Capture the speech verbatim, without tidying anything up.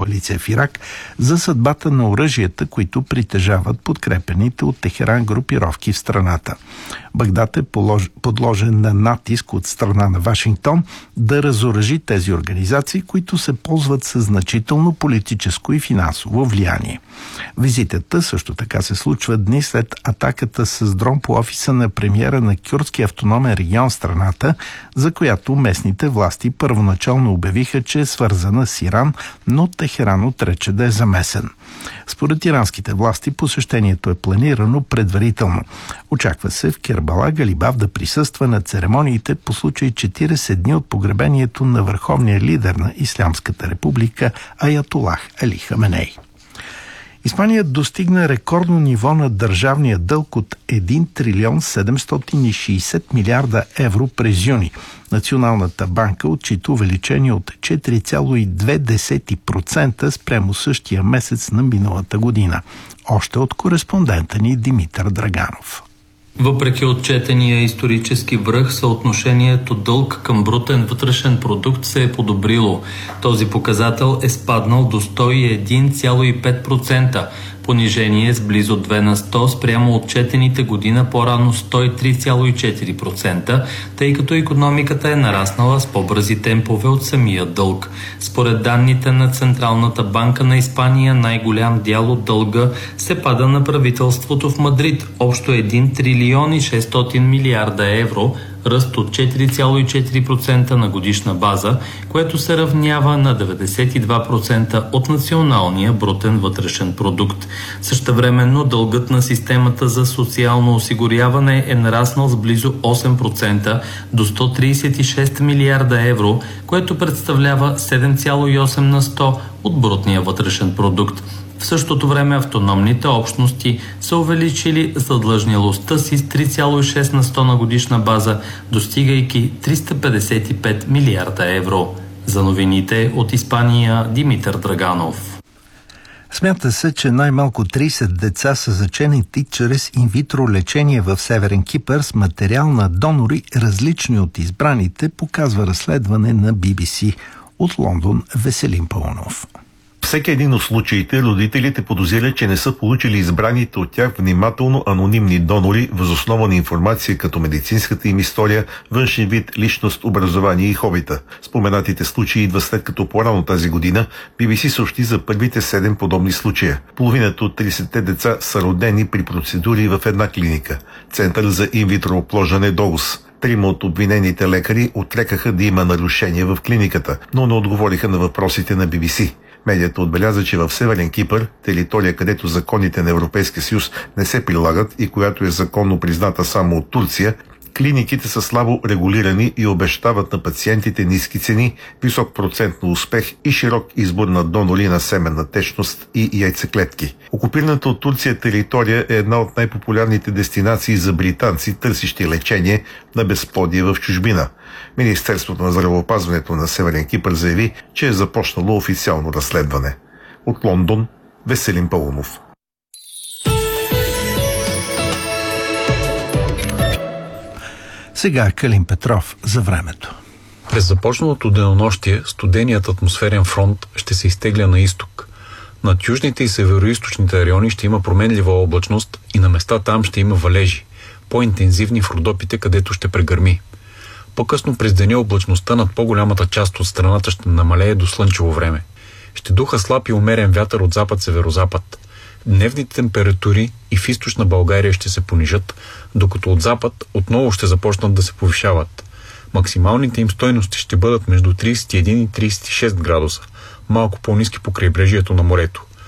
коалиция в Ирак за съдбата на оръжията, които притежават подкрепените от Техеран групировки в страната. Багдад е подложен на натиск от страна на Вашингтон да разоръжи тези организации, които се ползват със значително политическо и финансово влияние. Визитата също така се случва дни след атаката с дрон по офиса на премиера на кюрдски автономен регион в страната, за която местните власти първоначално обявиха, че е свързана с Иран, но Техеран отрече да е замесен. Според иранските власти посещението е планирано предварително. Очаква се в Кербала Галибаф да присъства на церемониите по случай четиридесет дни от погребението на върховния лидер на Ислямската република Аятолах Али Хаменей. Испания достигна рекордно ниво на държавния дълг от един трилион седемстотин и шейсет милиарда евро през юни. Националната банка отчита увеличение от четири цяло и две десети процента спрямо същия месец на миналата година. Още от кореспондента ни Димитър Драганов. Въпреки отчетения исторически връх, съотношението дълг към брутен вътрешен продукт се е подобрило. Този показател е спаднал до сто и един цяло и пет процента. Понижение с близо две на сто спрямо отчетените година по-рано сто и три цяло и четири процента, тъй като икономиката е нараснала с по-бързи темпове от самия дълг. Според данните на Централната банка на Испания, най-голям дял от дълга се пада на правителството в Мадрид, общо един трилион и шестстотин милиарда евро, ръст от четири цяло и четири процента на годишна база, което се равнява на деветдесет и два процента от националния брутен вътрешен продукт. Същевременно дългът на системата за социално осигуряване е нараснал с близо осем процента до сто тридесет и шест милиарда евро, което представлява седем цяло и осем на сто от брутния вътрешен продукт. В същото време автономните общности са увеличили задлъжнялостта си с три цяло и шест на сто на годишна база, достигайки триста петдесет и пет милиарда евро. За новините от Испания, Димитър Драганов. Смята се, че най-малко тридесет деца са заченати чрез инвитро лечение в Северен Кипър с материал на донори, различни от избраните, показва разследване на Би Би Си. От Лондон Веселин Паунов. Всеки един от случаите родителите подозират, че не са получили избраните от тях внимателно анонимни донори въз основа на информация като медицинската им история, външен вид, личност, образование и хобита. Споменатите случаи идва след като по-рано тази година Би Би Си съобщи за първите седем подобни случая. Половината от тридесетте деца са родени при процедури в една клиника – Център за инвитро оплождане Догус. Трима от обвинените лекари отрекаха да има нарушения в клиниката, но не отговориха на въпросите на Би Би Си. Медията отбеляза, че в Северен Кипър, територия, където законите на Европейския съюз не се прилагат и която е законно призната само от Турция, клиниките са слабо регулирани и обещават на пациентите ниски цени, висок процент на успех и широк избор на донори на семенна течност и яйцеклетки. Окупираната от Турция територия е една от най-популярните дестинации за британци, търсещи лечение на безплодие в чужбина. Министерството на здравеопазването на Северен Кипър заяви, че е започнало официално разследване. От Лондон Веселин Паунов. Сега Калин Петров за времето. През започналото денонощие студеният атмосферен фронт ще се изтегля на изток. Над южните и североизточните райони ще има променлива облачност и на места там ще има валежи, по-интензивни в Родопите, където ще прегърми. По-късно през деня облачността над по-голямата част от страната ще намалее до слънчево време. Ще духа слаб и умерен вятър от запад-северозапад. Дневните температури и в източна България ще се понижат, докато от запад отново ще започнат да се повишават. Максималните им стойности ще бъдат между тридесет и един и тридесет и шест градуса, малко по-ниски по крайбрежието на морето.